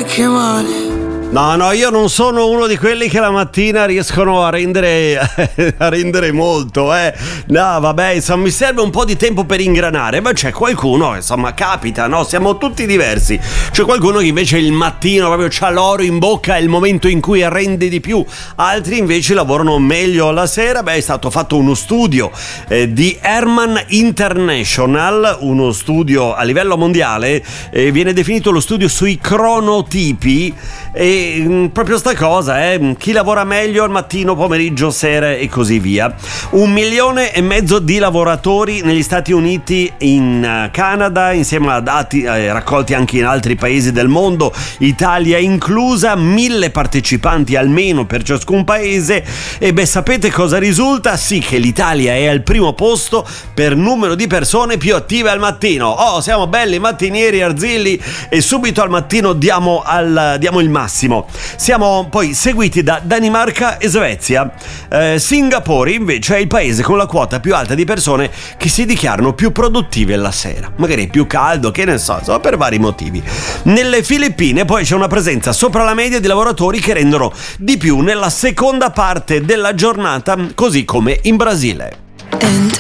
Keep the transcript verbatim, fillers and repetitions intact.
che male. No, no, io non sono uno di quelli che la mattina riescono a rendere a rendere molto, eh. No, vabbè, insomma, mi serve un po' di tempo per ingranare, ma c'è qualcuno, insomma, capita, no? Siamo tutti diversi. C'è qualcuno che invece il mattino proprio c'ha l'oro in bocca, è il momento in cui rende di più. Altri invece lavorano meglio la sera. Beh, è stato fatto uno studio eh, di Herman International, uno studio a livello mondiale, eh, viene definito lo studio sui cronotipi. E proprio sta cosa, eh? Chi lavora meglio al mattino, pomeriggio, sera e così via. Un milione e mezzo di lavoratori negli Stati Uniti, in Canada, insieme a dati eh, raccolti anche in altri paesi del mondo, Italia inclusa, mille partecipanti almeno per ciascun paese. E beh, sapete cosa risulta? Sì, che l'Italia è al primo posto per numero di persone più attive al mattino. Oh, siamo belli mattinieri, arzilli, e subito al mattino diamo, al, diamo il massimo. Siamo poi seguiti da Danimarca e Svezia. eh, Singapore invece è il paese con la quota più alta di persone che si dichiarano più produttive la sera, magari è più caldo, che ne so, insomma, per vari motivi. Nelle Filippine poi c'è una presenza sopra la media di lavoratori che rendono di più nella seconda parte della giornata, così come in Brasile. And